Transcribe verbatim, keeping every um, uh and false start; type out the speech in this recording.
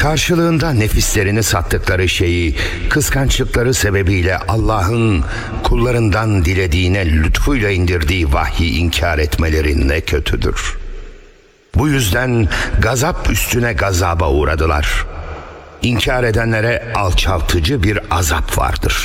Karşılığında nefislerini sattıkları şeyi kıskançlıkları sebebiyle Allah'ın kullarından dilediğine lütfuyla indirdiği vahyi inkar etmeleri ne kötüdür. Bu yüzden gazap üstüne gazaba uğradılar. İnkar edenlere alçaltıcı bir azap vardır.